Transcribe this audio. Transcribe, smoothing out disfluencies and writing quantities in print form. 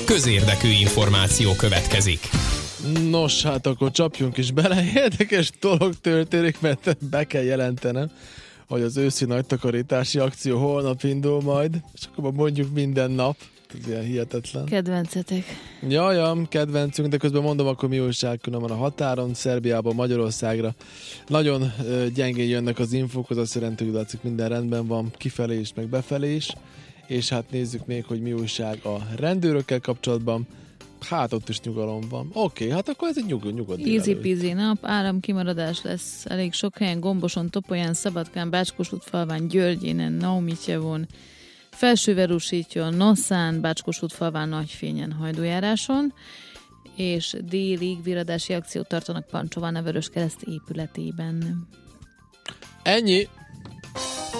közérdekű információ következik. Nos, hát akkor csapjunk is bele. Érdekes dolog történik, mert be kell jelentenem, hogy az őszi nagytakarítási akció holnap indul majd, és akkor mondjuk minden nap. Ez ilyen hihetetlen. Kedvencetek. Jajam, kedvencünk, de közben mondom, akkor mi újság van a határon, Szerbiából Magyarországra. Nagyon gyengén jönnek az infók, az azt jelenti, hogy látszik minden rendben van, kifelé is, meg befelé is. És hát nézzük még, hogy mi újság a rendőrökkel kapcsolatban. Hát ott is nyugalom van. Oké, hát akkor ez egy nyugodt Easy peasy nap, áramkimaradás lesz elég sok helyen, Gomboson, Topolyán, Szabadkán, Bácskos-útfalván, Györgyénen, Naumityevon, Felsőverúsítjon, Noszán, Bácskos-útfalván, Nagyfényen, Hajdújáráson, és délig viradási akciót tartanak Pancsován a Vöröskereszt épületében. Ennyi,